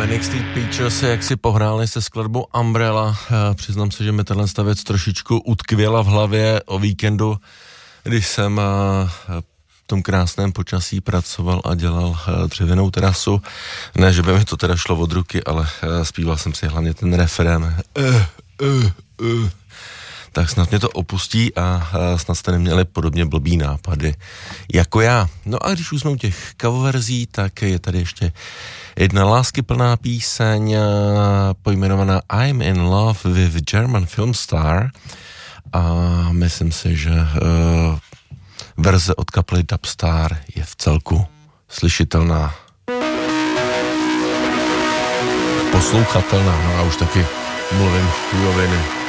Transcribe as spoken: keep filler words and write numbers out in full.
Manic Street Preachers, jak si pohráli se skladbou Umbrella. Přiznám se, že mi tenhle stavec trošičku utkvěla v hlavě o víkendu, když jsem v tom krásném počasí pracoval a dělal dřevěnou terasu. Ne, že by mi to teda šlo od ruky, ale zpíval jsem si hlavně ten referén. Uh, uh, uh. Tak snad mě to opustí a snad jste neměli podobně blbý nápady jako já. No a když už jsme u těch coververzí, tak je tady ještě jedna láskyplná píseň pojmenovaná I'm in love with German film star a myslím si, že uh, verze od kapely Dubstar je v celku slyšitelná. Poslouchatelná, no a už taky mluvím chujoviny.